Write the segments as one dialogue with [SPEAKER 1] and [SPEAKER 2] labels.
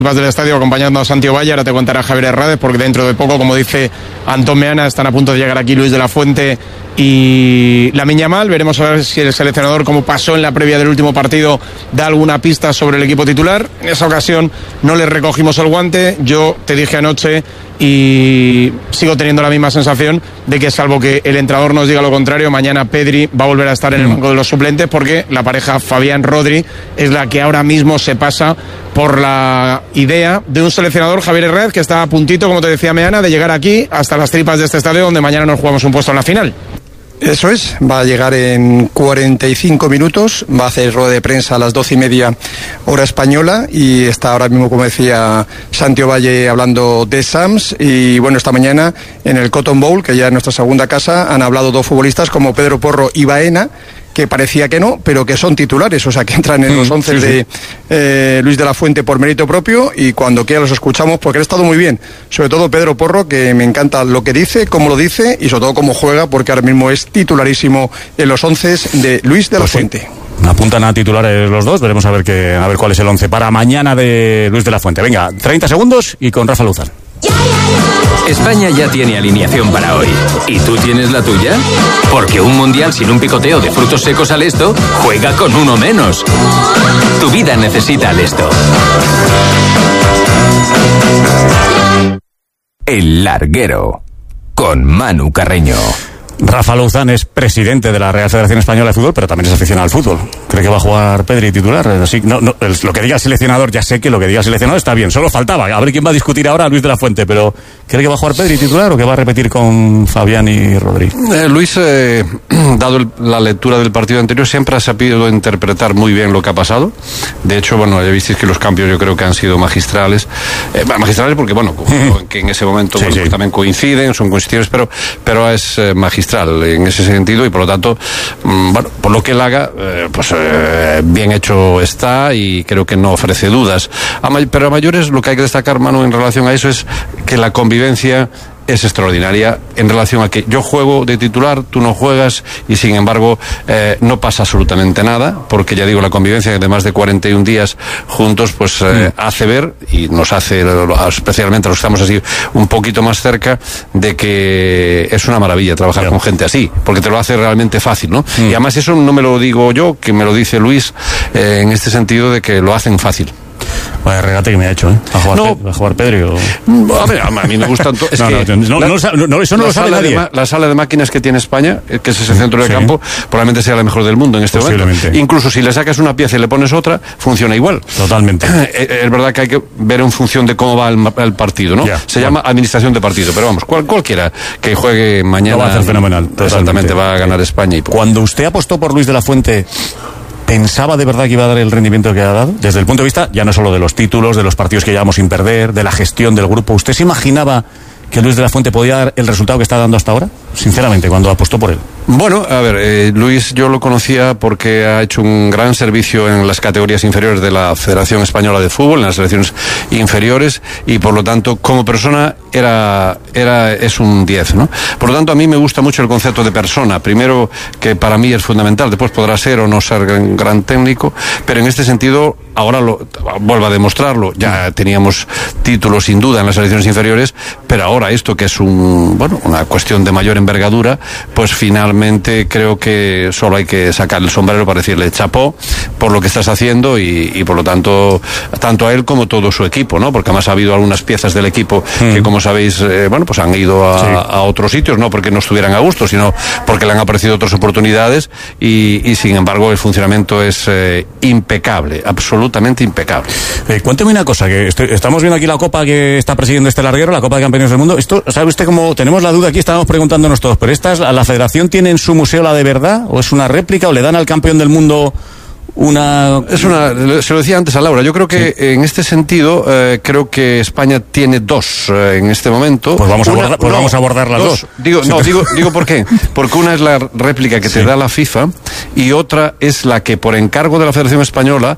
[SPEAKER 1] Vas del estadio acompañando a Santi Ovalle, ahora te contará Javier Hernández, porque dentro de poco, como dice Antón Meana, están a punto de llegar aquí Luis de la Fuente y Lamine Yamal. Veremos a ver si el seleccionador, como pasó en la previa del último partido, da alguna pista sobre el equipo titular. En esa ocasión no les recogimos el guante. Yo te dije anoche y sigo teniendo la misma sensación de que, salvo que el entrenador nos diga lo contrario, mañana Pedri va a volver a estar en el banco de los suplentes, porque la pareja Fabián-Rodri es la que ahora mismo se pasa por la idea de un seleccionador, Javier Hernández, que está a puntito, como te decía Meana, de llegar aquí hasta las tripas de este estadio, donde mañana nos jugamos un puesto en la final.
[SPEAKER 2] Eso es, va a llegar en 45 minutos, va a hacer rueda de prensa a las 12:30 hora española, y está ahora mismo, como decía Santi Ovalle, hablando de Sams. Y bueno, esta mañana en el Cotton Bowl, que ya es nuestra segunda casa, han hablado dos futbolistas como Pedro Porro y Baena, que parecía que no, pero que son titulares, o sea, que entran en los 11 de Luis de la Fuente por mérito propio, y cuando quiera los escuchamos, porque ha estado muy bien, sobre todo Pedro Porro, que me encanta lo que dice, cómo lo dice y sobre todo cómo juega, porque ahora mismo es titularísimo en los 11 de Luis de la Fuente.
[SPEAKER 3] Apuntan a titulares los dos, veremos a ver cuál es el 11 para mañana de Luis de la Fuente. Venga, 30 segundos y con Rafa Luzán.
[SPEAKER 4] España ya tiene alineación para hoy. ¿Y tú tienes la tuya? Porque un mundial sin un picoteo de frutos secos al Esto juega con uno menos. Tu vida necesita al Esto. El Larguero, con Manu Carreño.
[SPEAKER 3] Rafa Luzán es presidente de la Real Federación Española de Fútbol, pero también es aficionado al fútbol. ¿Cree que va a jugar Pedri titular? Así, lo que diga el seleccionador, ya sé que lo que diga el seleccionador está bien, solo faltaba. A ver quién va a discutir ahora, Luis de la Fuente, pero ¿cree que va a jugar Pedri titular o que va a repetir con Fabián y Rodri?
[SPEAKER 5] Luis, dado la lectura del partido anterior, siempre ha sabido interpretar muy bien lo que ha pasado. De hecho, bueno, ya visteis que los cambios yo creo que han sido magistrales. Magistrales porque, bueno, que en ese momento pues también coinciden, son coincidentes, pero es magistral en ese sentido, y por lo tanto, bueno, por lo que él haga, bien hecho está, y creo que no ofrece dudas. Pero a mayores, lo que hay que destacar, Manu, en relación a eso es que la convivencia es extraordinaria en relación a que yo juego de titular, tú no juegas, y sin embargo no pasa absolutamente nada, porque ya digo, la convivencia de más de 41 días juntos pues hace ver, y nos hace, especialmente a los que estamos así un poquito más cerca, de que es una maravilla trabajar con gente así, porque te lo hace realmente fácil, ¿no? Y además eso no me lo digo yo, que me lo dice Luis, en este sentido de que lo hacen fácil.
[SPEAKER 3] Vaya regate que me ha hecho, ¿eh? ¿Va a jugar Pedri o...?
[SPEAKER 5] A ver, a mí me gustan...
[SPEAKER 3] eso no lo sabe nadie.
[SPEAKER 5] La sala de máquinas que tiene España, que es ese centro de campo, probablemente sea la mejor del mundo en este momento. Incluso si le sacas una pieza y le pones otra, funciona igual.
[SPEAKER 3] Totalmente.
[SPEAKER 5] Es verdad que hay que ver en función de cómo va el partido, ¿no? Se llama administración de partido, pero vamos, cualquiera que juegue mañana...
[SPEAKER 3] Lo va a hacer fenomenal.
[SPEAKER 5] Exactamente, va a ganar España.
[SPEAKER 3] Cuando usted apostó por Luis de la Fuente, ¿pensaba de verdad que iba a dar el rendimiento que ha dado? Desde el punto de vista, ya no solo de los títulos, de los partidos que llevamos sin perder, de la gestión del grupo. ¿Usted se imaginaba que Luis de la Fuente podía dar el resultado que está dando hasta ahora? Sinceramente, cuando apostó por él.
[SPEAKER 5] Bueno, a ver, Luis yo lo conocía porque ha hecho un gran servicio en las categorías inferiores de la Federación Española de Fútbol, en las selecciones inferiores, y por lo tanto, como persona, es un 10, ¿no? Por lo tanto, a mí me gusta mucho el concepto de persona. Primero, que para mí es fundamental, después podrá ser o no ser gran técnico, pero en este sentido, ahora vuelvo a demostrarlo. Ya teníamos títulos sin duda en las selecciones inferiores, pero ahora esto, que es una cuestión de mayor envergadura, pues finalmente creo que solo hay que sacar el sombrero para decirle chapó por lo que estás haciendo, y por lo tanto, tanto a él como todo su equipo, ¿no? Porque además ha habido algunas piezas del equipo que, como sabéis, pues han ido a otros sitios, no porque no estuvieran a gusto, sino porque le han aparecido otras oportunidades, y sin embargo el funcionamiento es impecable, absolutamente impecable.
[SPEAKER 3] Cuénteme una cosa, que estamos viendo aquí la copa que está presidiendo este larguero, la Copa de Campeones del Mundo. Esto, ¿sabe usted cómo tenemos la duda aquí? Estábamos preguntándonos todos, pero ¿la Federación tiene en su museo la de verdad, o es una réplica, o le dan al campeón del mundo
[SPEAKER 5] se lo decía antes a Laura, yo creo que en este sentido creo que España tiene dos en este momento.
[SPEAKER 3] Pues vamos a abordar las dos.
[SPEAKER 5] Digo ¿por qué? Porque una es la réplica que te da la FIFA, y otra es la que, por encargo de la Federación Española,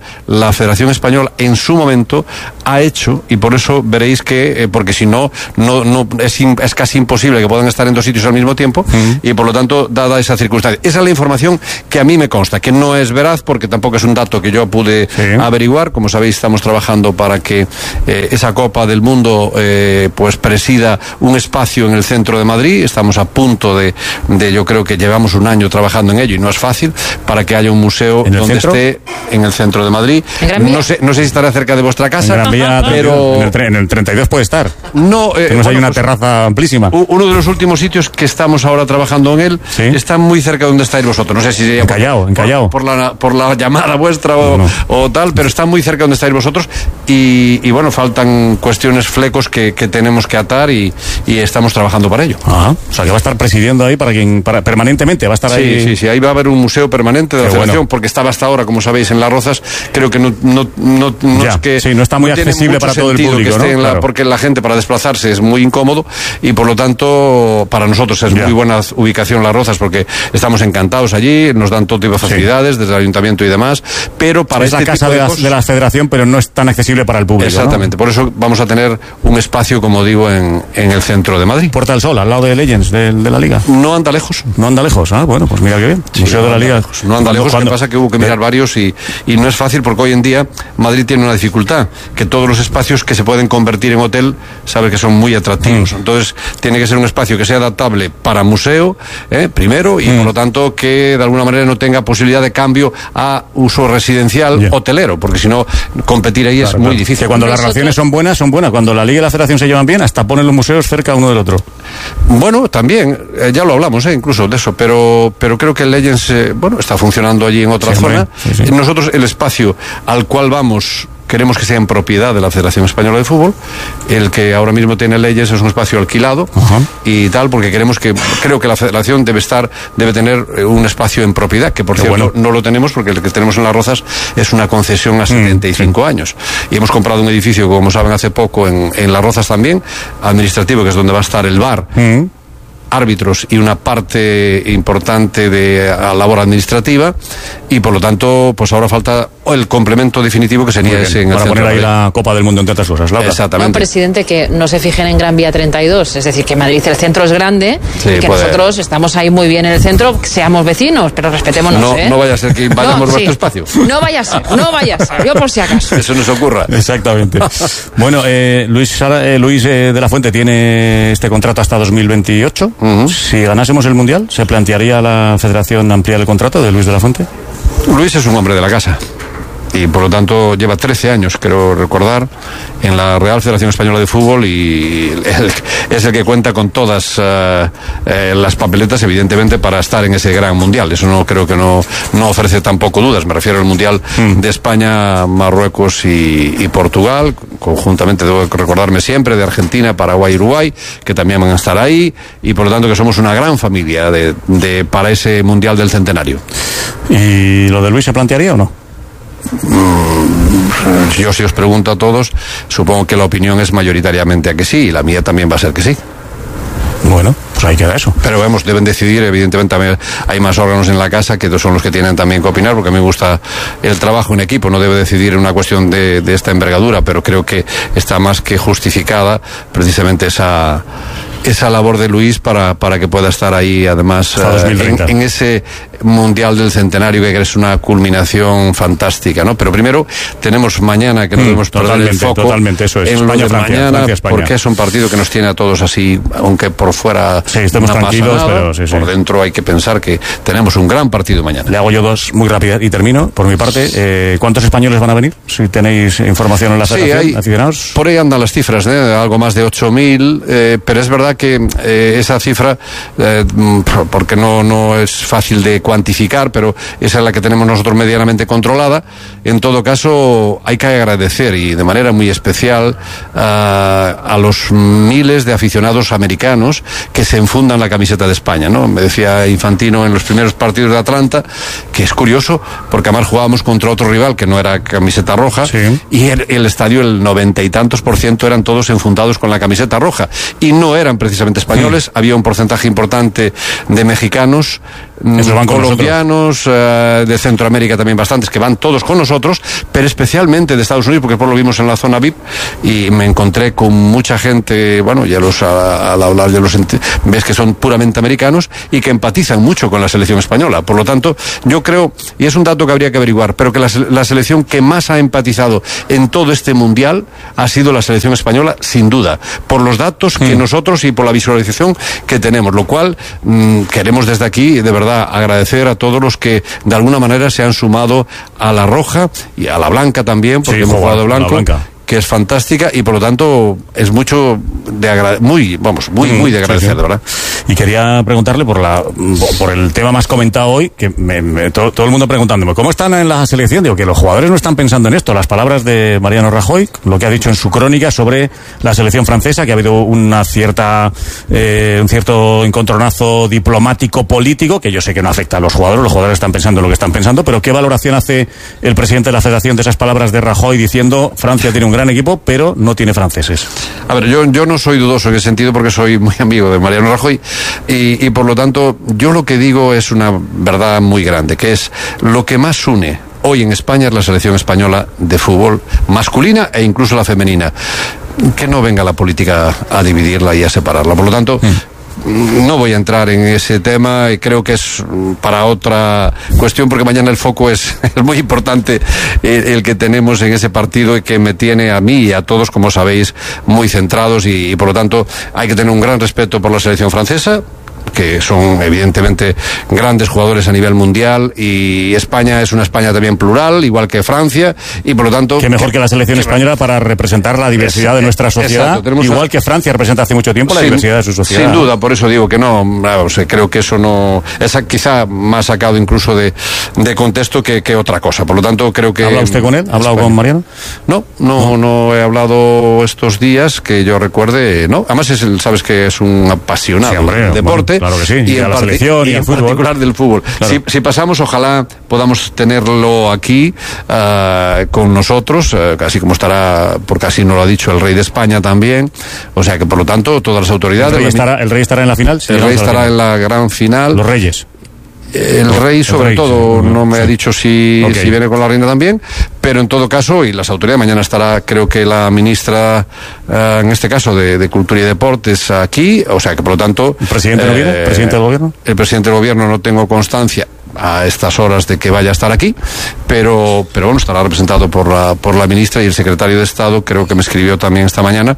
[SPEAKER 5] en su momento ha hecho, y por eso veréis que, porque si no es casi imposible que puedan estar en dos sitios al mismo tiempo, y por lo tanto, dada esa circunstancia, esa es la información que a mí me consta, que no es veraz porque tampoco tampoco es un dato que yo pude averiguar. Como sabéis, estamos trabajando para que esa Copa del Mundo pues presida un espacio en el centro de Madrid. Estamos a punto de yo creo que llevamos un año trabajando en ello y no es fácil, para que haya un museo donde esté en el centro de Madrid. No sé si estará cerca de vuestra casa, pero
[SPEAKER 3] en el 32 puede estar.
[SPEAKER 5] No,
[SPEAKER 3] tenemos ahí una terraza amplísima.
[SPEAKER 5] Uno de los últimos sitios que estamos ahora trabajando en él está muy cerca de donde estáis vosotros. No sé si sería
[SPEAKER 3] en Callao.
[SPEAKER 5] Por la llamada vuestra o tal, pero está muy cerca de donde estáis vosotros y bueno, faltan cuestiones, flecos que tenemos que atar y estamos trabajando para ello.
[SPEAKER 3] O sea, que va a estar presidiendo ahí permanentemente, va a estar ahí.
[SPEAKER 5] Sí, ahí va a haber un museo permanente de la federación, porque estaba hasta ahora, como sabéis, en Las Rozas. Creo que no es que
[SPEAKER 3] no está muy accesible para todo el público, ¿no?
[SPEAKER 5] Porque la gente para desplazarse es muy incómodo y por lo tanto para nosotros es muy buena ubicación Las Rozas, porque estamos encantados allí, nos dan todo tipo de facilidades desde el ayuntamiento y demás, pero para
[SPEAKER 3] es la casa de la federación, pero no es tan accesible para el público.
[SPEAKER 5] Exactamente, ¿no? Por eso vamos a tener un espacio, como digo, en el centro de Madrid.
[SPEAKER 3] Puerta del Sol, al lado de Legends de la Liga.
[SPEAKER 5] No anda lejos.
[SPEAKER 3] Bueno, pues mira qué bien. Museo de la Liga.
[SPEAKER 5] No anda lejos. Lo que pasa es que hubo que mirar varios y no es fácil, porque hoy en día Madrid tiene una dificultad, que todos los espacios que se pueden convertir en hotel, sabe que son muy atractivos. Entonces tiene que ser un espacio que sea adaptable para museo, primero, y por lo tanto que de alguna manera no tenga posibilidad de cambio a uso residencial hotelero, porque si no, competir ahí es muy difícil.
[SPEAKER 3] Que cuando las relaciones son buenas. Cuando la Liga y la Federación se llevan bien, hasta ponen los museos cerca uno del otro.
[SPEAKER 5] Bueno, también, ya lo hablamos incluso de eso, pero creo que el Legends está funcionando allí en otra zona. Sí. Nosotros, el espacio al cual vamos, queremos que sea en propiedad de la Federación Española de Fútbol. El que ahora mismo tiene Leyes es un espacio alquilado y tal, porque creo que la Federación debe tener un espacio en propiedad, que por cierto no lo tenemos, porque el que tenemos en Las Rozas es una concesión a 75 años. Y hemos comprado un edificio, como saben, hace poco en Las Rozas también, administrativo, que es donde va a estar el bar, árbitros y una parte importante de labor administrativa, y por lo tanto pues ahora falta el complemento definitivo, que sería ese en el
[SPEAKER 3] para poner ahí la Copa del Mundo, entre otras cosas. Laura.
[SPEAKER 5] Exactamente.
[SPEAKER 6] No, presidente, que no se fijen en Gran Vía 32, es decir, que Madrid, el centro es grande, y que nosotros estamos ahí muy bien en el centro, seamos vecinos, pero respetémonos.
[SPEAKER 5] No vaya a ser que invadamos vuestro espacio.
[SPEAKER 6] No vaya a ser, yo por si acaso.
[SPEAKER 5] Eso nos ocurra.
[SPEAKER 3] Exactamente. Bueno, Luis de la Fuente tiene este contrato hasta 2028. Si ganásemos el Mundial, ¿se plantearía la Federación ampliar el contrato de Luis de la Fuente?
[SPEAKER 5] Luis es un hombre de la casa y por lo tanto lleva 13 años, creo recordar, en la Real Federación Española de Fútbol, y es el que cuenta con todas las papeletas, evidentemente, para estar en ese gran mundial. Eso no creo que no ofrece tampoco dudas. Me refiero al mundial de España, Marruecos y Portugal, conjuntamente, debo recordarme siempre, de Argentina, Paraguay y Uruguay, que también van a estar ahí, y por lo tanto que somos una gran familia para ese mundial del centenario.
[SPEAKER 3] ¿Y lo de Luis se plantearía o no?
[SPEAKER 5] Yo, si os pregunto a todos, supongo que la opinión es mayoritariamente a que sí, y la mía también va a ser que sí.
[SPEAKER 3] Bueno, pues ahí queda eso.
[SPEAKER 5] Pero deben decidir, evidentemente hay más órganos en la casa que son los que tienen también que opinar, porque a mí me gusta el trabajo en equipo, no debe decidir en una cuestión de esta envergadura, pero creo que está más que justificada precisamente esa labor de Luis para que pueda estar ahí, además, en ese mundial del centenario, que es una culminación fantástica, ¿no? Pero primero tenemos mañana, que no debemos perder el foco.
[SPEAKER 3] Totalmente, eso es.
[SPEAKER 5] En
[SPEAKER 3] España,
[SPEAKER 5] lo de mañana,
[SPEAKER 3] Francia,
[SPEAKER 5] porque es un partido que nos tiene a todos así, aunque por fuera
[SPEAKER 3] estemos tranquilos,
[SPEAKER 5] nada,
[SPEAKER 3] pero
[SPEAKER 5] por dentro hay que pensar que tenemos un gran partido mañana.
[SPEAKER 3] Le hago yo dos muy rápidas y termino. Por mi parte, ¿cuántos españoles van a venir? Si tenéis información en la federación, aficionados.
[SPEAKER 5] Por ahí andan las cifras, algo más de 8.000, pero es verdad que esa cifra, porque no es fácil de cuantificar, pero esa es la que tenemos nosotros medianamente controlada. En todo caso, hay que agradecer, y de manera muy especial, a los miles de aficionados americanos que se enfundan la camiseta de España, ¿no? Me decía Infantino en los primeros partidos de Atlanta, que es curioso, porque además jugábamos contra otro rival que no era camiseta roja, y el estadio, el 90 y tantos % eran todos enfundados con la camiseta roja, y no eran precisamente españoles. Había un porcentaje importante de mexicanos, colombianos, de Centroamérica también bastantes, que van todos con nosotros, pero especialmente de Estados Unidos, porque por lo vimos en la zona VIP y me encontré con mucha gente, bueno, ya al hablar ya ves que son puramente americanos y que empatizan mucho con la selección española. Por lo tanto, yo creo, y es un dato que habría que averiguar, pero que la selección que más ha empatizado en todo este mundial ha sido la selección española, sin duda, por los datos que nosotros y por la visualización que tenemos, lo cual queremos desde aquí, de verdad, agradecer a todos los que de alguna manera se han sumado a la roja y a la blanca también, porque hemos jugado blanco, que es fantástica y por lo tanto es mucho de muy de agradecer, de verdad.
[SPEAKER 3] Y quería preguntarle por el tema más comentado hoy, que todo el mundo preguntándome, ¿cómo están en la selección? Digo, que los jugadores no están pensando en esto. Las palabras de Mariano Rajoy, lo que ha dicho en su crónica sobre la selección francesa, que ha habido un cierto encontronazo diplomático político, que yo sé que no afecta a los jugadores están pensando en lo que están pensando, pero ¿qué valoración hace el presidente de la Federación de esas palabras de Rajoy diciendo Francia tiene un gran equipo, pero no tiene franceses?
[SPEAKER 5] A ver, yo no soy dudoso en ese sentido porque soy muy amigo de Mariano Rajoy y por lo tanto yo lo que digo es una verdad muy grande, que es lo que más une hoy en España es la selección española de fútbol masculina e incluso la femenina. Que no venga la política a dividirla y a separarla. Por lo tanto, no voy a entrar en ese tema y creo que es para otra cuestión, porque mañana el foco es muy importante, el que tenemos en ese partido y que me tiene a mí y a todos, como sabéis, muy centrados y por lo tanto hay que tener un gran respeto por la selección francesa, que son evidentemente grandes jugadores a nivel mundial, y España es una España también plural, igual que Francia, y por lo tanto...
[SPEAKER 3] Qué mejor que la selección española para representar la diversidad de nuestra sociedad, igual que Francia representa hace mucho tiempo la diversidad de su sociedad.
[SPEAKER 5] Sin duda, por eso digo que no, creo que eso no... Es quizá más sacado incluso de contexto que otra cosa, por lo tanto creo que...
[SPEAKER 3] ¿Habla usted con él? ¿Ha hablado con Mariano?
[SPEAKER 5] No he hablado estos días, que yo recuerde, no. Además sabes que es un apasionado del deporte.
[SPEAKER 3] Claro que sí, y a la selección y
[SPEAKER 5] en
[SPEAKER 3] fútbol.
[SPEAKER 5] Particular del fútbol. Claro. Si pasamos, ojalá podamos tenerlo aquí con nosotros, así como estará, porque así nos lo ha dicho el rey de España también. O sea que por lo tanto todas las autoridades...
[SPEAKER 3] ¿El rey estará en la final?
[SPEAKER 5] El rey estará en la gran final.
[SPEAKER 3] Los reyes.
[SPEAKER 5] El rey sobre todo no me ha dicho si viene con la reina también, pero en todo caso, y las autoridades, mañana estará creo que la ministra en este caso de Cultura y Deportes aquí, o sea que por lo tanto...
[SPEAKER 3] ¿El presidente no viene? ¿El presidente del gobierno?
[SPEAKER 5] El presidente del gobierno no tengo constancia a estas horas de que vaya a estar aquí, pero bueno, estará representado por la ministra, y el secretario de Estado creo que me escribió también esta mañana,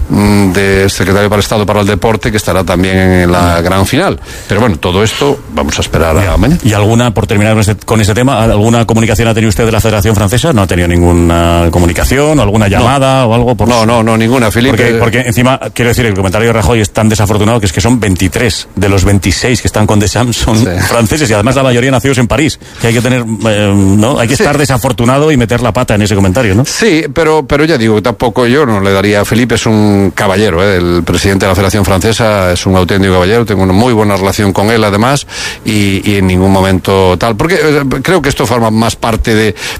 [SPEAKER 5] del secretario para Estado para el Deporte, que estará también en la gran final. Pero bueno, todo esto vamos a esperar a mañana.
[SPEAKER 3] ¿Y alguna, por terminar con ese tema, alguna comunicación ha tenido usted de la Federación Francesa? ¿No ha tenido ninguna comunicación o alguna llamada o algo?
[SPEAKER 5] No, ninguna, Felipe.
[SPEAKER 3] Porque encima, quiero decir, el comentario de Rajoy es tan desafortunado que es que son 23 de los 26 que están con Deschamps son franceses, y además la mayoría nacidos en París, que hay que tener, hay que estar desafortunado y meter la pata en ese comentario, ¿no? Sí,
[SPEAKER 5] pero ya digo, tampoco yo no le daría... Felipe es un caballero, el presidente de la Federación Francesa es un auténtico caballero, tengo una muy buena relación con él además, y en ningún momento tal, porque creo que esto forma más parte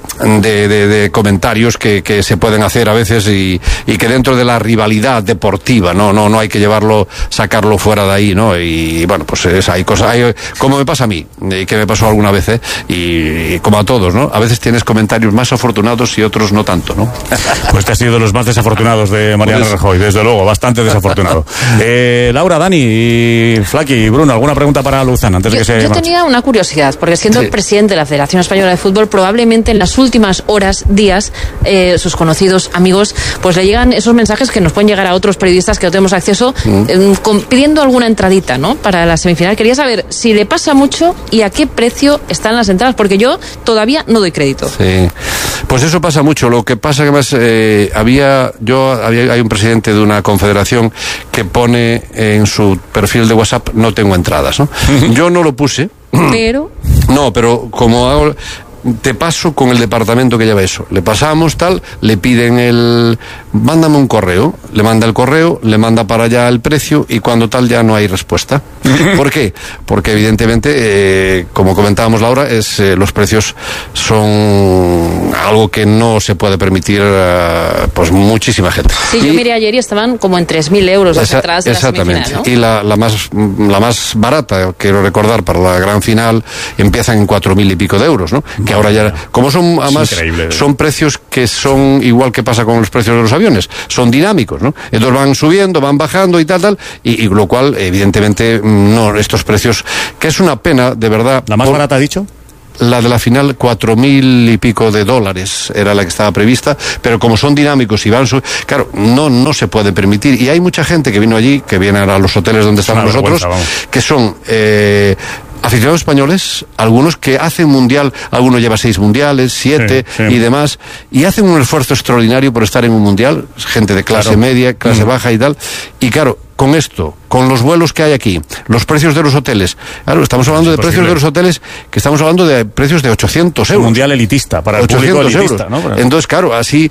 [SPEAKER 5] de comentarios que se pueden hacer a veces y que dentro de la rivalidad deportiva, no hay que sacarlo fuera de ahí, ¿no? Y bueno, pues hay cosas, como me pasa a mí, y que me pasó alguna vez, y como a todos, ¿no? A veces tienes comentarios más afortunados y otros no tanto, ¿no?
[SPEAKER 3] Pues te has sido de los más desafortunados de Mariano Rajoy, desde luego, bastante desafortunado. Laura, Dani y Flaki y Bruno, ¿alguna pregunta para Luzán antes de que se marche?
[SPEAKER 6] Yo tenía una curiosidad, porque siendo el presidente de la Federación Española de Fútbol, probablemente en las últimas horas, días, sus conocidos, amigos, pues le llegan esos mensajes que nos pueden llegar a otros periodistas que no tenemos acceso, pidiendo alguna entradita, ¿no? Para la semifinal. Quería saber si le pasa mucho y a qué precio están las entradas, porque yo todavía no doy crédito.
[SPEAKER 5] Sí, pues eso pasa mucho. Lo que pasa que más hay un presidente de una confederación que pone en su perfil de WhatsApp: no tengo entradas, ¿no? Yo no lo puse. Pero como hago, te paso con el departamento que lleva eso. Le pasamos tal, le piden mándame un correo, le manda el correo, le manda para allá el precio, y cuando tal ya no hay respuesta. ¿Por qué? Porque evidentemente, como comentábamos Laura, los precios son algo que no se puede permitir pues muchísima gente.
[SPEAKER 6] Sí, yo miré ayer y estaban como en 3.000 euros las entradas de la semifinal, ¿no?
[SPEAKER 5] Y la más barata, quiero recordar, para la gran final, empiezan en 4.000 y pico de euros, ¿no? Que ahora ya, como son, además, son precios que son igual que pasa con los precios de los aviones, son dinámicos, ¿no? Entonces van subiendo, van bajando y tal, y lo cual, evidentemente, no, estos precios, que es una pena, de verdad.
[SPEAKER 3] ¿La más barata ha dicho?
[SPEAKER 5] La de la final, 4.000 y pico de dólares era la que estaba prevista, pero como son dinámicos y van claro, no se puede permitir. Y hay mucha gente que vino allí, que viene a los hoteles donde estamos nosotros, que son aficionados españoles, algunos que hacen mundial, algunos lleva 6 mundiales, 7 y demás, y hacen un esfuerzo extraordinario por estar en un mundial, gente de clase media, clase baja y tal, y claro, con esto, con los vuelos que hay aquí, los precios de los hoteles, claro, estamos hablando de precios de los hoteles, que estamos hablando de precios de 800 euros.
[SPEAKER 3] Mundial elitista, para el público elitista, ¿no?
[SPEAKER 5] Entonces, claro, así,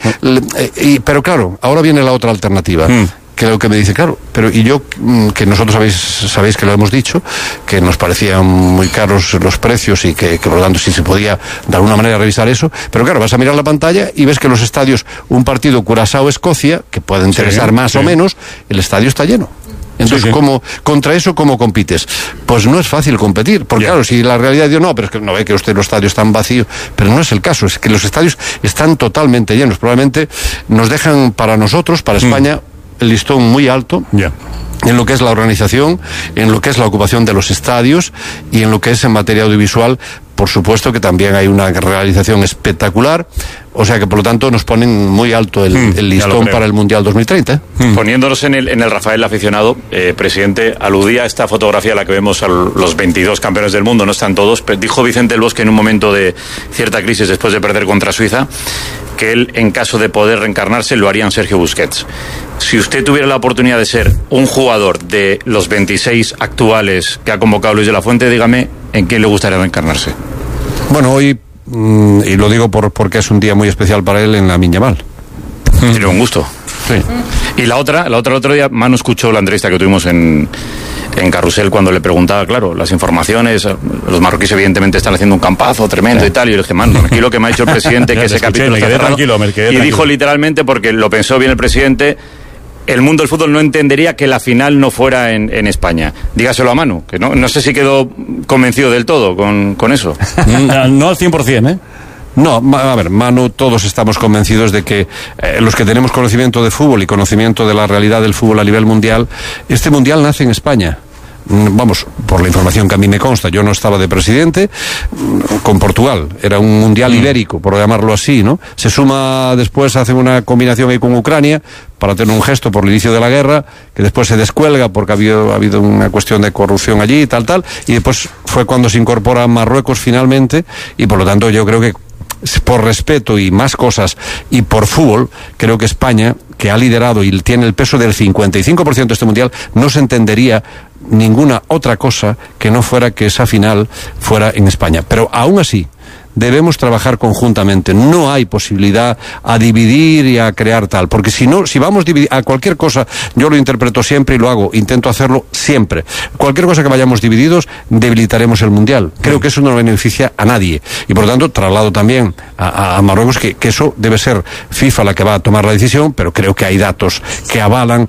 [SPEAKER 5] pero claro, ahora viene la otra alternativa. Que lo que me dice, claro, pero y yo, que nosotros sabéis que lo hemos dicho, que nos parecían muy caros los precios y que por lo tanto sí se podía de alguna manera revisar eso, pero claro, vas a mirar la pantalla y ves que los estadios, un partido Curazao-Escocia, que puede interesar más o menos, el estadio está lleno. Entonces, contra eso, ¿cómo compites? Pues no es fácil competir, porque claro, si la realidad dice, no, pero es que no ve que usted los estadios están vacíos, pero no es el caso, es que los estadios están totalmente llenos, probablemente nos dejan para nosotros, para España, el listón muy alto en lo que es la organización, en lo que es la ocupación de los estadios y en lo que es en materia audiovisual. Por supuesto que también hay una realización espectacular, o sea que por lo tanto nos ponen muy alto el listón para el Mundial 2030.
[SPEAKER 7] Poniéndonos en el Rafael aficionado, presidente, aludía a esta fotografía a la que vemos a los 22 campeones del mundo, no están todos, pero dijo Vicente del Bosque en un momento de cierta crisis después de perder contra Suiza, que él, en caso de poder reencarnarse, lo haría en Sergio Busquets. Si usted tuviera la oportunidad de ser un jugador de los 26 actuales que ha convocado Luis de la Fuente, dígame, ¿en quién le gustaría reencarnarse?
[SPEAKER 5] Bueno, hoy, y lo digo porque es un día muy especial para él, en Lamine Yamal.
[SPEAKER 7] Tiene un gusto.
[SPEAKER 5] Sí.
[SPEAKER 7] Y la otra, el otro día, Manu escuchó la entrevista que tuvimos en Carrusel cuando le preguntaba, claro, las informaciones, los marroquíes evidentemente están haciendo un campazo tremendo y tal, y yo le dije, Manu, tranquilo que me ha dicho el presidente que ese capítulo está cerrado. Y dijo literalmente, porque lo pensó bien el presidente, el mundo del fútbol no entendería que la final no fuera en España. Dígaselo a Manu, que no sé si quedó convencido del todo con eso.
[SPEAKER 3] No al 100%, ¿eh?
[SPEAKER 5] No, a ver, Manu, todos estamos convencidos de que los que tenemos conocimiento de fútbol y conocimiento de la realidad del fútbol a nivel mundial, este mundial nace en España. Vamos, por la información que a mí me consta, yo no estaba de presidente con Portugal, era un mundial ibérico, por llamarlo así, ¿no? Se suma después, hace una combinación ahí con Ucrania para tener un gesto por el inicio de la guerra, que después se descuelga porque ha habido una cuestión de corrupción allí y tal, y después fue cuando se incorpora Marruecos finalmente, y por lo tanto yo creo que por respeto y más cosas y por fútbol, creo que España, que ha liderado y tiene el peso del 55% de este mundial, no se entendería ninguna otra cosa que no fuera que esa final fuera en España. Pero aún así debemos trabajar conjuntamente. No hay posibilidad a dividir y a crear tal, porque si vamos a dividir a cualquier cosa, yo lo interpreto siempre y lo hago, intento hacerlo siempre. Cualquier cosa que vayamos divididos, debilitaremos el mundial. Creo que eso no beneficia a nadie. Y por lo tanto, traslado también a Marruecos que eso debe ser FIFA la que va a tomar la decisión, pero creo que hay datos que avalan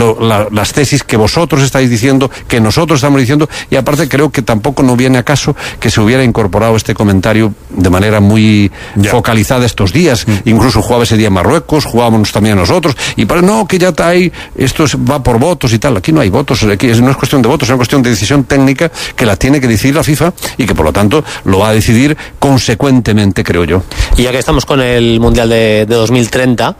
[SPEAKER 5] las tesis que vosotros estáis diciendo, que nosotros estamos diciendo, y aparte creo que tampoco no viene a caso que se hubiera incorporado este comentario de manera muy focalizada estos días. Incluso jugaba ese día en Marruecos, jugábamos también nosotros, y para no, que ya está ahí, esto va por votos y tal. Aquí no hay votos, aquí no es cuestión de votos, es una cuestión de decisión técnica que la tiene que decidir la FIFA y que por lo tanto lo va a decidir consecuentemente, creo yo.
[SPEAKER 8] Y ya que estamos con el Mundial de 2030,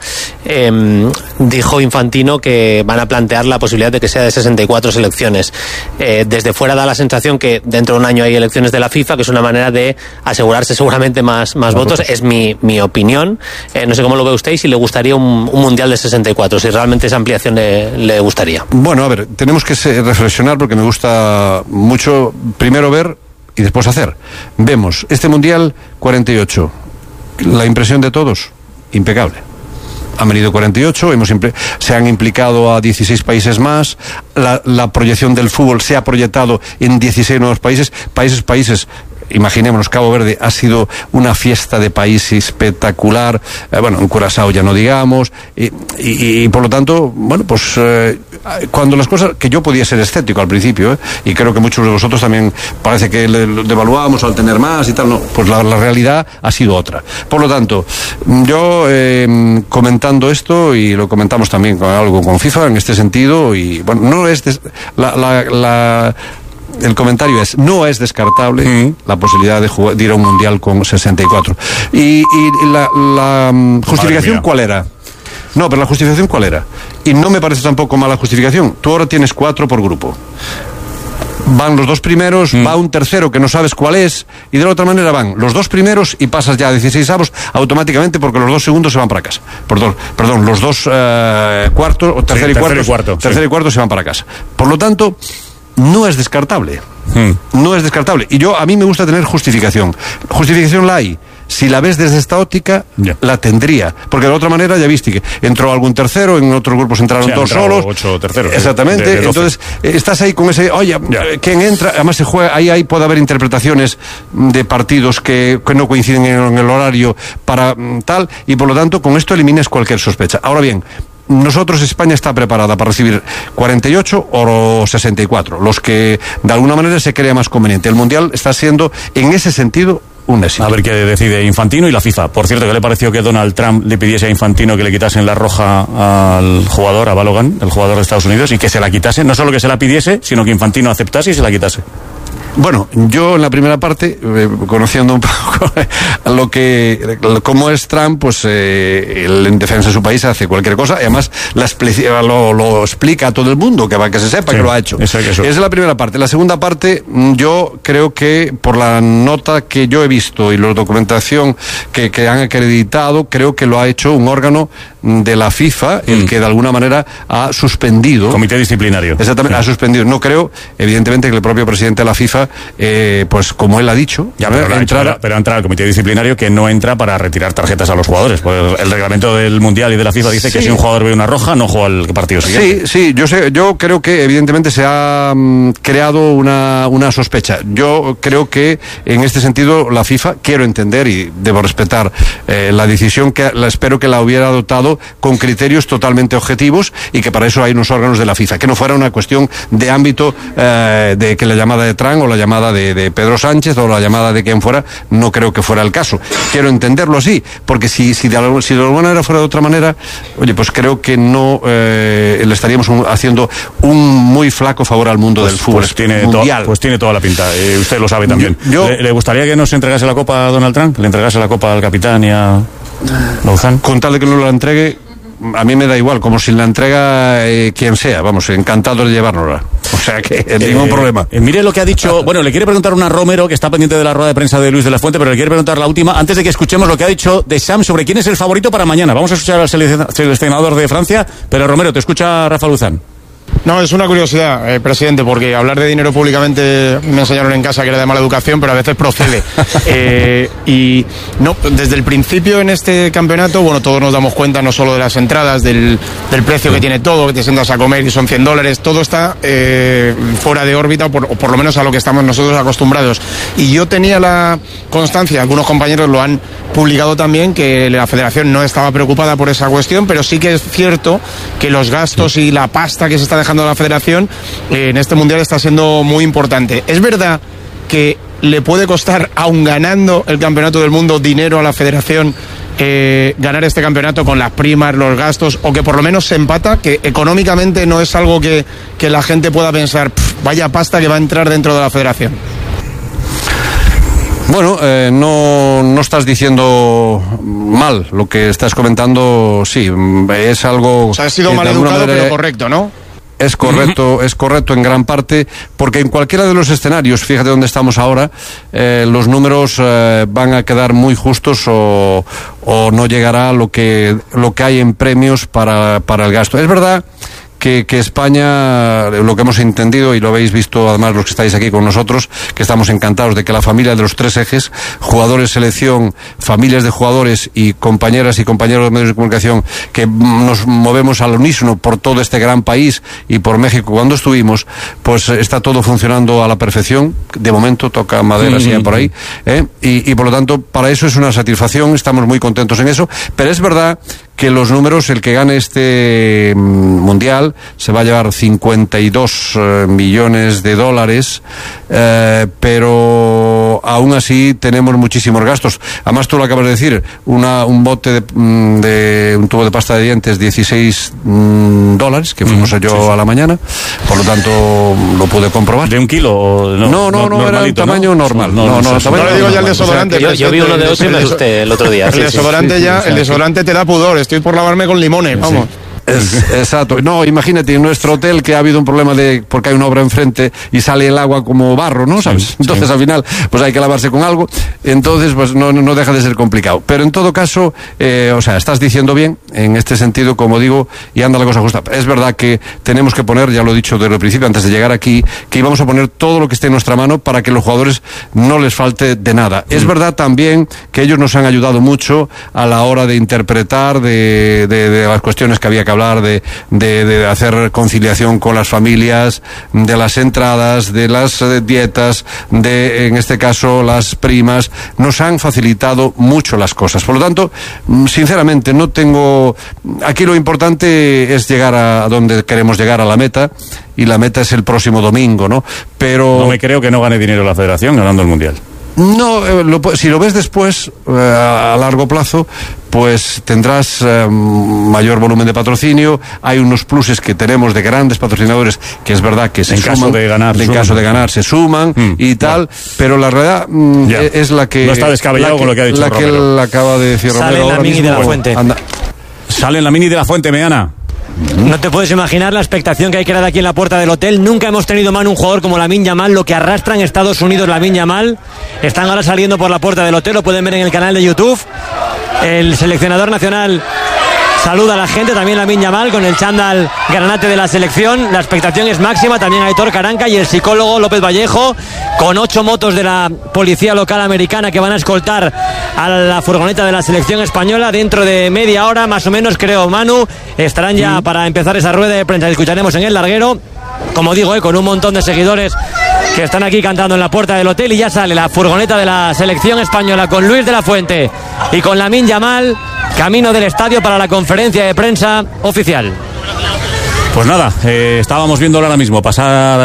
[SPEAKER 8] dijo Infantino que van a plantear la posibilidad de que sea de 64 selecciones. Desde fuera da la sensación que dentro de un año hay elecciones de la FIFA, que es una manera de asegurarse seguramente más votos. Es mi opinión. No sé cómo lo ve usted y si le gustaría un Mundial de 64, si realmente esa ampliación le gustaría.
[SPEAKER 5] Bueno, a ver, tenemos que reflexionar porque me gusta mucho primero ver y después hacer. Vemos este Mundial 48. La impresión de todos, impecable. Han venido 48, se han implicado a 16 países más, la proyección del fútbol se ha proyectado en 16 nuevos países. Imaginémonos, Cabo Verde ha sido una fiesta de país espectacular, en Curazao ya no digamos, y por lo tanto, cuando las cosas, que yo podía ser escéptico al principio, y creo que muchos de vosotros también parece que lo devaluamos al tener más y tal, no, pues la realidad ha sido otra. Por lo tanto, yo comentando esto, y lo comentamos también con FIFA en este sentido, y no es el comentario es, no es descartable la posibilidad de ir a un mundial con 64. Y la justificación, ¿cuál era? No, pero la justificación, ¿cuál era? Y no me parece tampoco mala justificación. Tú ahora tienes 4 por grupo. Van los 2 primeros, va un tercero que no sabes cuál es, y de la otra manera van los 2 primeros y pasas ya a 16avos automáticamente, porque los 2 segundos se van para casa. Perdón, los 2 cuartos, o tercero y cuarto se van para casa. Por lo tanto, no es descartable. No es descartable. Y a mí me gusta tener justificación. Justificación la hay. Si la ves desde esta óptica, la tendría. Porque de otra manera ya viste que entró algún tercero, en otros grupos entraron 2 solos. 8 terceros. Exactamente. Entonces, estás ahí con ese, ¿quién entra? Además se juega, ahí puede haber interpretaciones de partidos que no coinciden en el horario para tal, y por lo tanto, con esto eliminas cualquier sospecha. Ahora bien, nosotros, España está preparada para recibir 48 o 64, los que de alguna manera se crea más conveniente. El Mundial está siendo, en ese sentido, un éxito.
[SPEAKER 3] A ver qué decide Infantino y la FIFA. Por cierto, ¿qué le pareció que Donald Trump le pidiese a Infantino que le quitasen la roja al jugador, a Balogun, el jugador de Estados Unidos, y que se la quitase? No solo que se la pidiese, sino que Infantino aceptase y se la quitase.
[SPEAKER 5] Bueno, yo en la primera parte, conociendo un poco cómo es Trump, pues él en defensa de su país hace cualquier cosa, y además lo explica a todo el mundo, que se sepa que lo ha hecho. Esa es la primera parte. La segunda parte, yo creo que por la nota que yo he visto y la documentación que han acreditado, creo que lo ha hecho un órgano de la FIFA, el que de alguna manera ha suspendido.
[SPEAKER 3] Comité disciplinario.
[SPEAKER 5] Exactamente, ha suspendido. No creo, evidentemente, que el propio presidente de la FIFA, pues como él ha dicho,
[SPEAKER 3] pero entra al comité disciplinario, que no entra para retirar tarjetas a los jugadores. Pues el reglamento del Mundial y de la FIFA dice que si un jugador ve una roja, no juega el partido siguiente.
[SPEAKER 5] Sí, yo creo que evidentemente se ha creado una sospecha. Yo creo que en este sentido la FIFA, quiero entender y debo respetar la decisión, espero que la hubiera adoptado con criterios totalmente objetivos, y que para eso hay unos órganos de la FIFA, que no fuera una cuestión de ámbito de que la llamada de Trump o la llamada de Pedro Sánchez o la llamada de quien fuera, no creo que fuera el caso. Quiero entenderlo así, porque si de alguna manera fuera de otra manera, pues creo que no le estaríamos haciendo un muy flaco favor al mundo del fútbol mundial.
[SPEAKER 3] Pues tiene toda la pinta, usted lo sabe también. ¿Le gustaría que nos entregase la copa a Donald Trump? ¿Le entregase la copa al capitán y a Lozán?
[SPEAKER 5] Con tal de que no la entregue, a mí me da igual, como si la entrega quien sea, encantado de llevárnosla. O sea que ningún problema.
[SPEAKER 3] Mire lo que ha dicho, le quiere preguntar una Romero, que está pendiente de la rueda de prensa de Luis de la Fuente, pero le quiere preguntar la última, antes de que escuchemos lo que ha dicho Deschamps sobre quién es el favorito para mañana. Vamos a escuchar al seleccionador de Francia, pero Romero, te escucha Rafa Luzán.
[SPEAKER 1] No, es una curiosidad, presidente, porque hablar de dinero públicamente me enseñaron en casa que era de mala educación, pero a veces procede. Y no, desde el principio en este campeonato, todos nos damos cuenta no solo de las entradas, del precio que tiene todo, que te sientas a comer y son $100, todo está fuera de órbita, o por lo menos a lo que estamos nosotros acostumbrados. Y yo tenía la constancia, algunos compañeros lo han publicado también, que la federación no estaba preocupada por esa cuestión, pero sí que es cierto que los gastos y la pasta que se está dejando a la federación en este mundial está siendo muy importante. Es verdad que le puede costar, aun ganando el campeonato del mundo, dinero a la federación ganar este campeonato con las primas, los gastos, o que por lo menos se empata, que económicamente no es algo que la gente pueda pensar, vaya pasta que va a entrar dentro de la federación.
[SPEAKER 5] Bueno, no estás diciendo mal lo que estás comentando, sí, es algo...
[SPEAKER 1] O sea, ha sido mal educado, pero correcto, ¿no?
[SPEAKER 5] Es correcto en gran parte, porque en cualquiera de los escenarios, fíjate dónde estamos ahora, los números van a quedar muy justos o no llegará lo que hay en premios para el gasto. Es verdad que España, lo que hemos entendido y lo habéis visto además los que estáis aquí con nosotros, que estamos encantados de que la familia de los tres ejes, jugadores, selección, familias de jugadores y compañeras y compañeros de medios de comunicación, que nos movemos al unísono por todo este gran país y por México cuando estuvimos, pues está todo funcionando a la perfección. De momento toca madera, si hay por ahí, y por lo tanto para eso es una satisfacción, estamos muy contentos en eso, pero es verdad que los números, el que gane este mundial se va a llevar 52 millones de dólares, pero aún así tenemos muchísimos gastos. Además, tú lo acabas de decir, un bote de un tubo de pasta de dientes, 16 dólares, que fuimos yo a la mañana, por lo tanto lo pude comprobar.
[SPEAKER 3] ¿De un kilo?
[SPEAKER 5] No, era un tamaño normal. No
[SPEAKER 1] le digo ya el desodorante.
[SPEAKER 8] Yo vi uno de 8 y me asusté el otro día.
[SPEAKER 1] El desodorante te da pudor, estoy por lavarme con limones, vamos.
[SPEAKER 5] Exacto. No, imagínate, en nuestro hotel que ha habido un problema porque hay una obra enfrente y sale el agua como barro, ¿no? ¿Sabes? Entonces al final pues hay que lavarse con algo, entonces pues no deja de ser complicado. Pero en todo caso, estás diciendo bien, en este sentido, como digo, y anda la cosa justa. Es verdad que tenemos que poner, ya lo he dicho desde el principio, antes de llegar aquí, que íbamos a poner todo lo que esté en nuestra mano para que los jugadores no les falte de nada. Es verdad también que ellos nos han ayudado mucho a la hora de interpretar de las cuestiones que había que hablar, de hacer conciliación con las familias, de las entradas, de las dietas, en este caso las primas. Nos han facilitado mucho las cosas. Por lo tanto, sinceramente, aquí lo importante es llegar a donde queremos llegar, a la meta, y la meta es el próximo domingo, ¿no? Pero
[SPEAKER 3] no me creo que no gane dinero la Federación ganando el Mundial.
[SPEAKER 5] No, si lo ves después, a largo plazo, pues tendrás mayor volumen de patrocinio. Hay unos pluses que tenemos de grandes patrocinadores que es verdad que se suman. En caso de ganar se suman y tal, pero la realidad es la que...
[SPEAKER 3] No está descabellado con lo que ha dicho
[SPEAKER 5] la
[SPEAKER 3] Romero.
[SPEAKER 5] que él acaba de decir Romero.
[SPEAKER 8] Sale Lamine de la Fuente.
[SPEAKER 3] Sale Lamine de la Fuente, Meana.
[SPEAKER 9] No te puedes imaginar la expectación que hay creada aquí en la puerta del hotel. Nunca hemos tenido, Manu, un jugador como Lamine Yamal, lo que arrastra en Estados Unidos Lamine Yamal. Están ahora saliendo por la puerta del hotel, lo pueden ver en el canal de YouTube. El seleccionador nacional saluda a la gente, también Lamine Yamal con el chándal granate de la selección. La expectación es máxima, también Aitor Caranca y el psicólogo López Vallejo, con 8 motos de la policía local americana que van a escoltar a la furgoneta de la selección española. Dentro de media hora, más o menos, creo, Manu, estarán ya para empezar esa rueda de prensa. Escucharemos en el larguero, como digo, con un montón de seguidores que están aquí cantando en la puerta del hotel, y ya sale la furgoneta de la selección española con Luis de la Fuente y con Lamine Yamal, camino del estadio para la conferencia de prensa oficial.
[SPEAKER 3] Pues nada, estábamos viendo ahora mismo pasar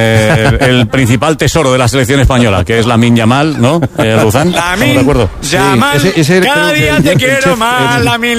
[SPEAKER 3] el principal tesoro de la selección española, que es Lamine Yamal, ¿no? Luzán, ¿estamos de acuerdo?
[SPEAKER 10] Yamal, cada día te quiero más, Lamine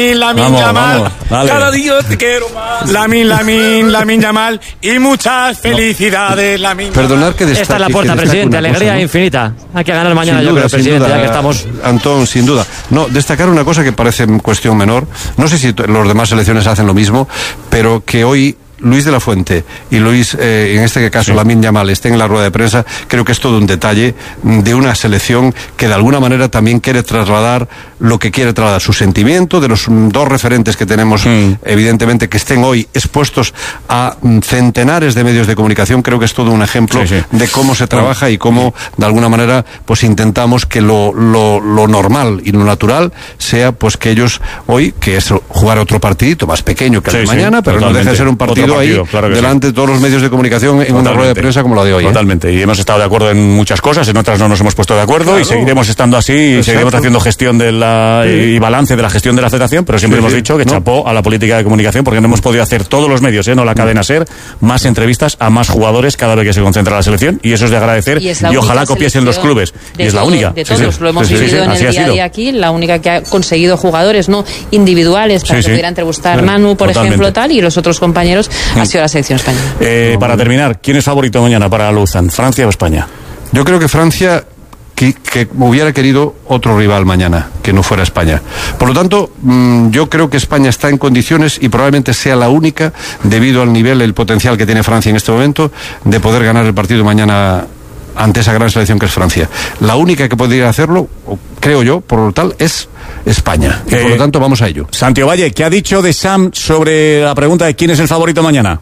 [SPEAKER 10] Yamal, cada día te quiero más, Lamine Yamal, y muchas felicidades, Lamine.
[SPEAKER 5] Perdonad que destaque.
[SPEAKER 9] Esta es la puerta, presidente, alegría infinita. Hay que ganar mañana, yo creo, presidente, ya que estamos...
[SPEAKER 5] Antón, sin duda. No, destacar una cosa que parece cuestión menor, no sé si los demás selecciones hacen lo mismo, pero que hoy Luis de la Fuente y Luis, en este caso Lamine Yamal, estén en la rueda de prensa, creo que es todo un detalle de una selección que de alguna manera también quiere trasladar lo que quiere trasladar, su sentimiento de los dos referentes que tenemos, evidentemente, que estén hoy expuestos a centenares de medios de comunicación. Creo que es todo un ejemplo de cómo se trabaja y cómo de alguna manera pues intentamos que lo normal y lo natural sea pues que ellos hoy, que es jugar otro partidito más pequeño que el de mañana, pero no deja de ser un partido ahí, claro, delante de todos los medios de comunicación en una rueda de prensa como la de hoy.
[SPEAKER 3] Totalmente, y hemos estado de acuerdo en muchas cosas, en otras no nos hemos puesto de acuerdo, y seguiremos estando así, y seguiremos haciendo gestión de y balance de la gestión de la Federación, pero siempre hemos dicho que chapó a la política de comunicación, porque no hemos podido hacer todos los medios, no la cadena SER, más entrevistas a más jugadores cada vez que se concentra la selección, y eso es de agradecer, y ojalá copiesen los clubes, y es la única.
[SPEAKER 6] De todos, lo hemos vivido en el día a día aquí, la única que ha conseguido jugadores no individuales para que pudiera entrevistar Manu, por ejemplo, tal, y los otros compañeros ha sido la selección española.
[SPEAKER 3] Para terminar, ¿quién es favorito mañana para Luzán? ¿Francia o España?
[SPEAKER 5] Yo creo que Francia que hubiera querido otro rival mañana, que no fuera España. Por lo tanto, yo creo que España está en condiciones, y probablemente sea la única, debido al nivel, el potencial que tiene Francia en este momento, de poder ganar el partido mañana ante esa gran selección que es Francia. La única que podría hacerlo, creo yo, por lo tal, es España. Y por lo tanto vamos a ello.
[SPEAKER 3] Santiago Valle, ¿qué ha dicho Deschamps sobre la pregunta de quién es el favorito mañana?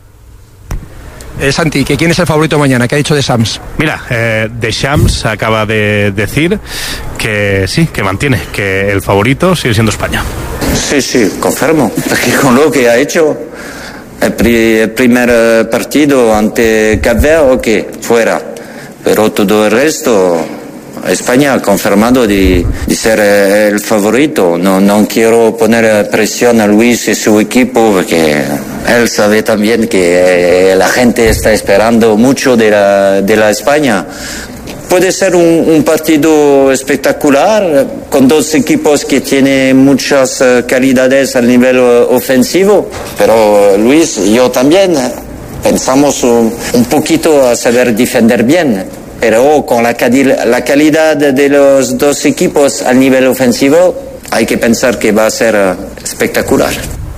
[SPEAKER 2] Santi, ¿quién es el favorito mañana? ¿Qué ha dicho Deschamps?
[SPEAKER 11] Mira, Deschamps acaba de decir que sí, que mantiene, que el favorito sigue siendo España.
[SPEAKER 12] Sí, confirmo, porque con lo que ha hecho el primer partido ante Cap Verde, ok, fuera, pero todo el resto, España ha confirmado de ser el favorito. No quiero poner presión a Luis y su equipo, porque él sabe también que la gente está esperando mucho de la España. Puede ser un partido espectacular, con dos equipos que tienen muchas calidades al nivel ofensivo, pero Luis y yo también pensamos un poquito a saber defender bien, pero con la calidad de los dos equipos al nivel ofensivo hay que pensar que va a ser espectacular.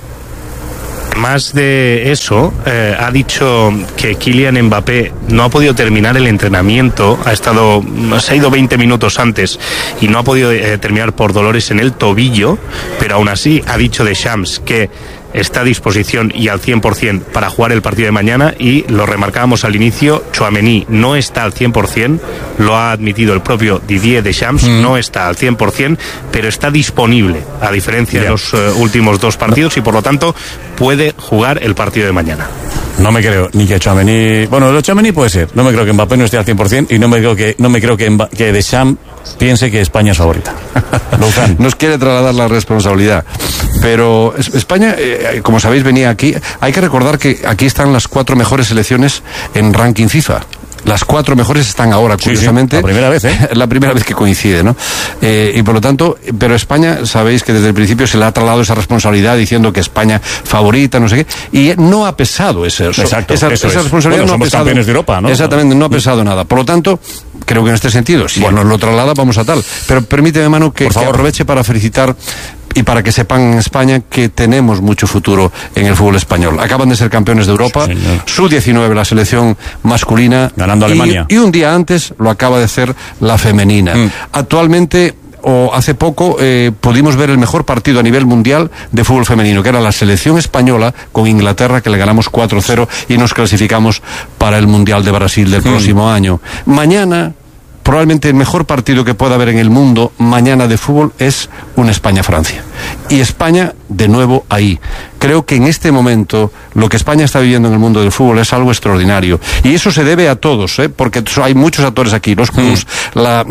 [SPEAKER 11] Más de eso, ha dicho que Kylian Mbappé no ha podido terminar el entrenamiento, se ha ido 20 minutos antes y no ha podido terminar por dolores en el tobillo, pero aún así ha dicho Deschamps que está a disposición y al 100% para jugar el partido de mañana, y lo remarcábamos al inicio, Tchouaméni no está al 100%, lo ha admitido el propio Didier Deschamps, no está al 100%, pero está disponible, a diferencia de los últimos dos partidos, y por lo tanto puede jugar el partido de mañana.
[SPEAKER 3] No me creo ni que Tchouaméni... Bueno, lo de Tchouaméni puede ser. No me creo que Mbappé no esté al 100% y no me creo que Deschamps piense que España es favorita.
[SPEAKER 5] Nos quiere trasladar la responsabilidad. Pero España, como sabéis, venía aquí. Hay que recordar que aquí están las 4 mejores selecciones en ranking FIFA. Las 4 mejores están ahora, curiosamente.
[SPEAKER 3] Sí, la primera vez,
[SPEAKER 5] La primera vez que coincide, ¿no? Y por lo tanto, pero España, sabéis que desde el principio se le ha trasladado esa responsabilidad diciendo que España favorita, no sé qué, y no ha pesado esa responsabilidad.
[SPEAKER 3] Somos campeones de Europa, ¿no?
[SPEAKER 5] Exactamente, no ha pesado nada. Por lo tanto, creo que en este sentido, si nos lo traslada, vamos a tal. Pero permíteme, Manu, que aproveche para felicitar y para que sepan en España que tenemos mucho futuro en el fútbol español. Acaban de ser campeones de Europa, sub-19 la selección masculina,
[SPEAKER 3] ganando a Alemania.
[SPEAKER 5] Y un día antes lo acaba de hacer la femenina. Actualmente, o hace poco, pudimos ver el mejor partido a nivel mundial de fútbol femenino, que era la selección española con Inglaterra, que le ganamos 4-0 y nos clasificamos para el Mundial de Brasil del próximo año. Mañana, probablemente el mejor partido que pueda haber en el mundo mañana de fútbol es un España-Francia. Y España, de nuevo, ahí. Creo que en este momento lo que España está viviendo en el mundo del fútbol es algo extraordinario. Y eso se debe a todos, porque hay muchos actores aquí. Los clubs, la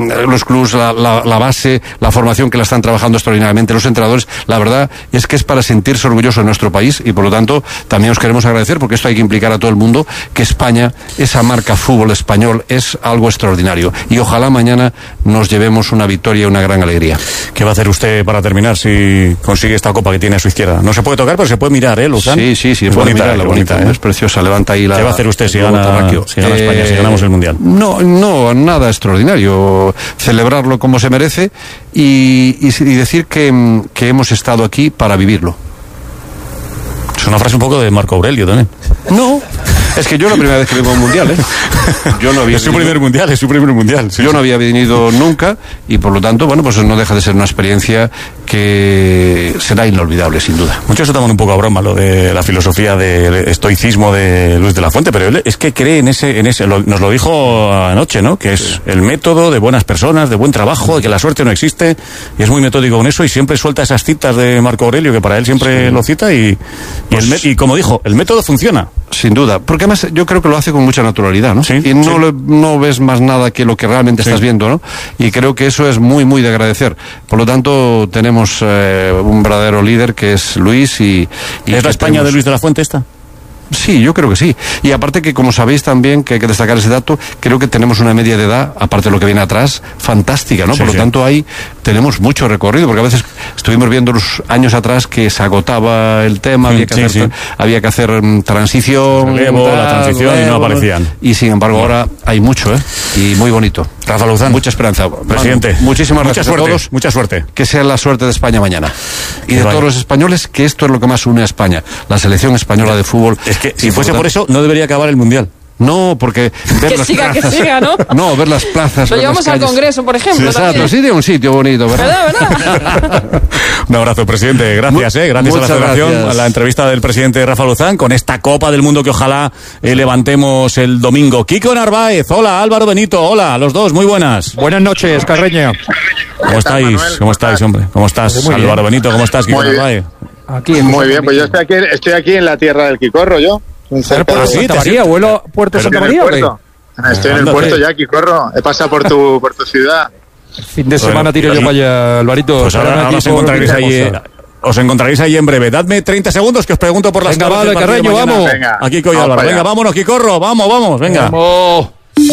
[SPEAKER 5] base, la formación que la están trabajando extraordinariamente, los entrenadores. La verdad es que es para sentirse orgulloso de nuestro país, y por lo tanto también os queremos agradecer, porque esto hay que implicar a todo el mundo, que España, esa marca fútbol español, es algo extraordinario. Y ojalá mañana nos llevemos una victoria y una gran alegría.
[SPEAKER 3] ¿Qué va a hacer usted para terminar si consigue esta copa que tiene a su izquierda? No se puede tocar, pero se puede mirar, Luzán.
[SPEAKER 5] Sí, es bonita, es preciosa. Levanta ahí la...
[SPEAKER 3] ¿Qué va a hacer usted si gana España, si ganamos el Mundial?
[SPEAKER 5] No, nada extraordinario. Celebrarlo como se merece y decir que hemos estado aquí para vivirlo.
[SPEAKER 3] Es una frase un poco de Marco Aurelio también.
[SPEAKER 5] No, es que yo la primera vez que vengo a un mundial, Yo no había
[SPEAKER 3] es su primer mundial.
[SPEAKER 5] Yo no había venido nunca, y por lo tanto, bueno, pues no deja de ser una experiencia que será inolvidable, sin duda.
[SPEAKER 3] Muchos se toman un poco a broma lo de la filosofía de estoicismo de Luis de la Fuente, pero él es que cree en ese nos lo dijo anoche, ¿no? Que es el método de buenas personas, de buen trabajo, de que la suerte no existe, y es muy metódico con eso, y siempre suelta esas citas de Marco Aurelio, que para él siempre lo cita, y como dijo, el método funciona.
[SPEAKER 5] Sin duda, porque además yo creo que lo hace con mucha naturalidad, ¿no?
[SPEAKER 3] Sí,
[SPEAKER 5] y no ves más nada que lo que realmente estás viendo, ¿no? Y creo que eso es muy, muy de agradecer. Por lo tanto, tenemos un verdadero líder, que es Luis, y
[SPEAKER 3] ¿es la España de Luis de la Fuente esta?
[SPEAKER 5] Sí, yo creo que sí. Y aparte que, como sabéis también, que hay que destacar ese dato, creo que tenemos una media de edad, aparte de lo que viene atrás, fantástica, ¿no? Por lo tanto, ahí tenemos mucho recorrido, porque a veces estuvimos viendo los años atrás que se agotaba el tema, había que hacer transición,
[SPEAKER 3] la transición, y no aparecían.
[SPEAKER 5] Y sin embargo ahora hay mucho, y muy bonito.
[SPEAKER 3] Rafa Luzán,
[SPEAKER 5] mucha esperanza.
[SPEAKER 3] Presidente,
[SPEAKER 5] muchísimas gracias a todos.
[SPEAKER 3] Mucha suerte.
[SPEAKER 5] Que sea la suerte de España mañana. Y de todos los españoles, que esto es lo que más une a España. La selección española de fútbol.
[SPEAKER 3] Es que si fuese por eso, no debería acabar el Mundial.
[SPEAKER 5] No, porque ver
[SPEAKER 6] que
[SPEAKER 5] las
[SPEAKER 6] siga,
[SPEAKER 5] plazas,
[SPEAKER 6] que siga, ¿no?
[SPEAKER 5] No, ver las plazas.
[SPEAKER 6] Lo llevamos al Congreso, por ejemplo.
[SPEAKER 5] Sí, exacto, sí, de un sitio bonito, ¿verdad?
[SPEAKER 6] ¿Verdad?
[SPEAKER 3] Un abrazo, presidente. Gracias, gracias a la Federación, a la entrevista del presidente Rafa Luzán con esta Copa del Mundo que ojalá levantemos el domingo. Kiko Narváez, hola. Álvaro Benito, hola. Los dos, muy buenas.
[SPEAKER 2] Buenas noches, Carreño.
[SPEAKER 3] ¿Cómo estáis?
[SPEAKER 13] Manuel?
[SPEAKER 3] ¿Cómo estáis, hombre? ¿Cómo estás, Álvaro Benito? ¿Cómo estás, Kiko Narváez?
[SPEAKER 2] Aquí
[SPEAKER 13] Muy bien, pues yo estoy aquí en la tierra del Quicorro, yo.
[SPEAKER 2] ¿Puerto Santa María? ¿Vuelo a Puerto Santa María?
[SPEAKER 13] Estoy en el puerto ya, Quicorro. He pasado por tu ciudad.
[SPEAKER 2] Fin de semana tiro yo para allá, Alvarito.
[SPEAKER 3] Pues ahora os encontraréis ahí en breve. Dadme 30 segundos que os pregunto por las
[SPEAKER 2] venga, vale, Carreño, vamos.
[SPEAKER 3] Aquí Kiko y Álvaro. Venga, vámonos, Quicorro. Vamos, venga.
[SPEAKER 2] Vamos.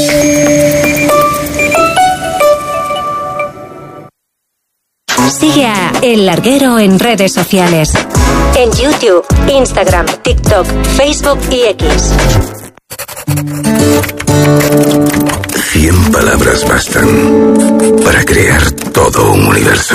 [SPEAKER 14] Sigue a El Larguero en redes sociales. En YouTube, Instagram, TikTok, Facebook y X.
[SPEAKER 15] 100 palabras bastan para crear todo un universo.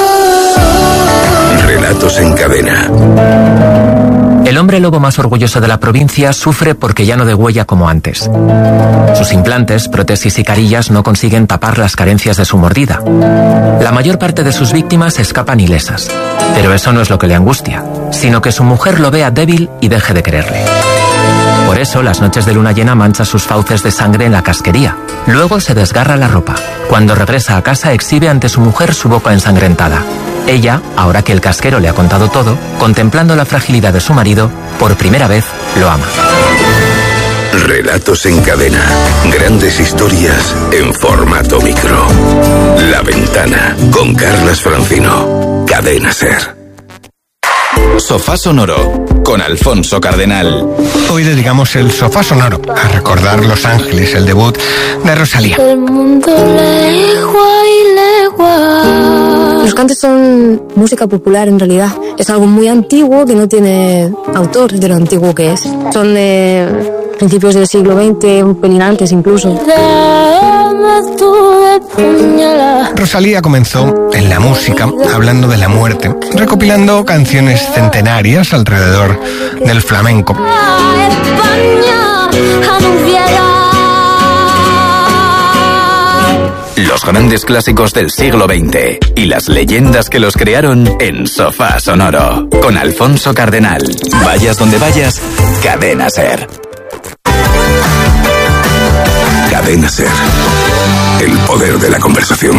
[SPEAKER 15] Relatos en cadena.
[SPEAKER 16] El hombre lobo más orgulloso de la provincia sufre porque ya no degüella como antes. Sus implantes, prótesis y carillas no consiguen tapar las carencias de su mordida. La mayor parte de sus víctimas escapan ilesas. Pero eso no es lo que le angustia, sino que su mujer lo vea débil y deje de quererle. Por eso, las noches de luna llena mancha sus fauces de sangre en la casquería. Luego se desgarra la ropa. Cuando regresa a casa exhibe ante su mujer su boca ensangrentada. Ella, ahora que el casquero le ha contado todo, contemplando la fragilidad de su marido, por primera vez lo ama.
[SPEAKER 15] Relatos en cadena. Grandes historias en formato micro. La Ventana, con Carlas Francino. Cadena SER.
[SPEAKER 17] Sofá Sonoro, con Alfonso Cardenal.
[SPEAKER 18] Hoy dedicamos el Sofá Sonoro a recordar Los Ángeles, el debut de Rosalía.
[SPEAKER 19] El mundo legua y legua.
[SPEAKER 20] Los cantes son música popular en realidad. Es algo muy antiguo que no tiene autor de lo antiguo que es. Son de principios del siglo XX, un pelín antes incluso.
[SPEAKER 18] Rosalía comenzó en la música hablando de la muerte, recopilando canciones centenarias alrededor del flamenco.
[SPEAKER 17] Los grandes clásicos del siglo XX y las leyendas que los crearon en Sofá Sonoro, con Alfonso Cardenal. Vayas donde vayas, Cadena SER.
[SPEAKER 15] Cadena SER. El poder de la conversación.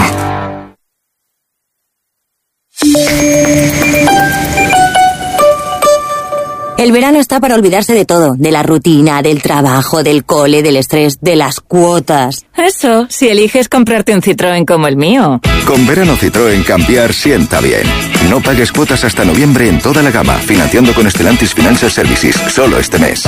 [SPEAKER 21] El verano está para olvidarse de todo, de la rutina, del trabajo, del cole, del estrés, de las cuotas.
[SPEAKER 22] Eso, si eliges comprarte un Citroën como el mío.
[SPEAKER 15] Con verano Citroën cambiar sienta bien. No pagues cuotas hasta noviembre en toda la gama, financiando con Stellantis Financial Services, solo este mes.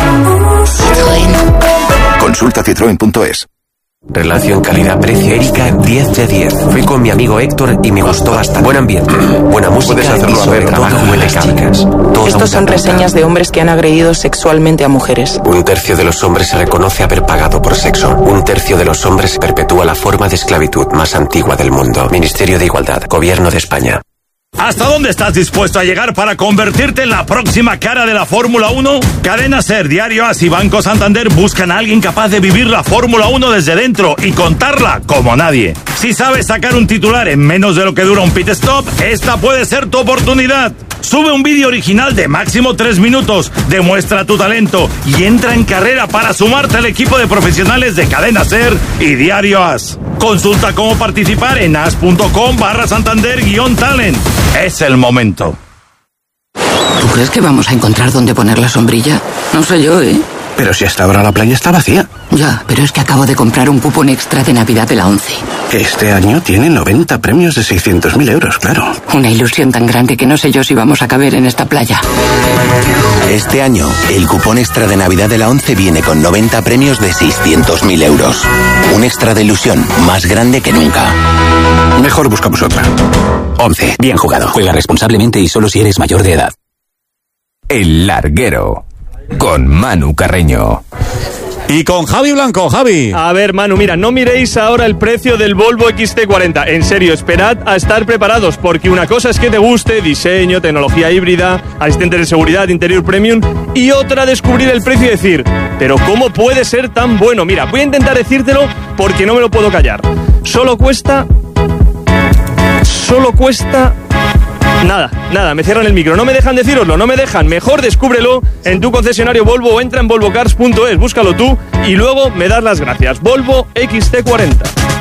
[SPEAKER 15] Citroën. Consulta citroen.es.
[SPEAKER 23] Relación calidad-precio Erika 10 de 10. Fui con mi amigo Héctor y me gustó bastante. Buen ambiente, buena música y sobre todo buenas chicas.
[SPEAKER 24] Estos son reseñas de hombres que han agredido sexualmente a mujeres.
[SPEAKER 23] 1/3 de los hombres se reconoce haber pagado por sexo. 1/3 de los hombres perpetúa la forma de esclavitud más antigua del mundo. Ministerio de Igualdad, Gobierno de España.
[SPEAKER 25] ¿Hasta dónde estás dispuesto a llegar para convertirte en la próxima cara de la Fórmula 1? Cadena SER, Diario AS y Banco Santander buscan a alguien capaz de vivir la Fórmula 1 desde dentro y contarla como nadie. Si sabes sacar un titular en menos de lo que dura un pit stop, esta puede ser tu oportunidad. Sube un vídeo original de máximo 3 minutos, demuestra tu talento y entra en carrera para sumarte al equipo de profesionales de Cadena SER y Diario AS. Consulta cómo participar en as.com/Santander-talent. Es el momento.
[SPEAKER 26] ¿Tú crees que vamos a encontrar dónde poner la sombrilla? No sé yo, ¿eh?
[SPEAKER 27] Pero si hasta ahora la playa está vacía.
[SPEAKER 26] Ya, pero es que acabo de comprar un cupón extra de Navidad de la ONCE.
[SPEAKER 27] Que este año tiene 90 premios de 600.000 euros, claro.
[SPEAKER 26] Una ilusión tan grande que no sé yo si vamos a caber en esta playa.
[SPEAKER 28] Este año, el cupón extra de Navidad de la ONCE viene con 90 premios de 600.000 euros. Un extra de ilusión más grande que nunca.
[SPEAKER 27] Mejor buscamos otra.
[SPEAKER 28] ONCE. Bien jugado. Juega responsablemente y solo si eres mayor de edad.
[SPEAKER 17] El Larguero, con Manu Carreño.
[SPEAKER 3] Y con Javi Blanco. Javi.
[SPEAKER 29] A ver, Manu, mira, no miréis ahora el precio del Volvo XC40. En serio, esperad a estar preparados, porque una cosa es que te guste diseño, tecnología híbrida, asistente de seguridad, interior premium, y otra descubrir el precio y decir, Pero ¿cómo puede ser tan bueno? Mira, voy a intentar decírtelo porque no me lo puedo callar. Solo cuesta... Nada, me cierran el micro. No me dejan decíroslo, no me dejan. Mejor descúbrelo en tu concesionario Volvo o entra en volvocars.es, búscalo tú y luego me das las gracias. Volvo XC40.